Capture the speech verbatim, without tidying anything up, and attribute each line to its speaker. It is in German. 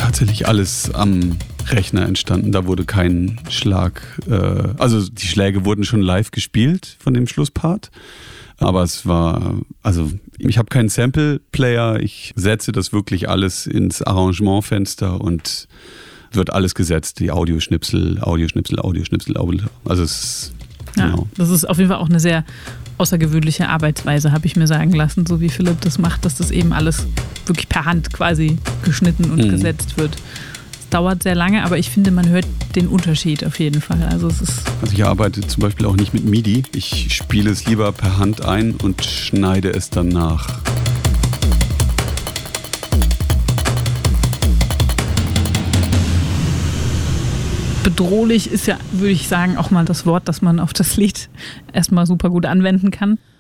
Speaker 1: tatsächlich alles am Rechner entstanden. Da wurde kein Schlag, äh, also die Schläge wurden schon live gespielt von dem Schlusspart. Aber es war, also ich habe keinen Sample-Player, ich setze das wirklich alles ins Arrangementfenster und wird alles gesetzt, die Audioschnipsel, Audioschnipsel, Audioschnipsel, Audio. Also es ist,
Speaker 2: ja,
Speaker 1: genau.
Speaker 2: Das ist auf jeden Fall auch eine sehr außergewöhnliche Arbeitsweise, habe ich mir sagen lassen, so wie Philipp das macht, dass das eben alles wirklich per Hand quasi geschnitten und mhm. gesetzt wird. Es dauert sehr lange, aber ich finde, man hört den Unterschied auf jeden Fall. Also, es ist
Speaker 1: also ich arbeite zum Beispiel auch nicht mit MIDI. Ich spiele es lieber per Hand ein und schneide es dann nach.
Speaker 2: Bedrohlich ist ja, würde ich sagen, auch mal das Wort, das man auf das Lied erstmal super gut anwenden kann.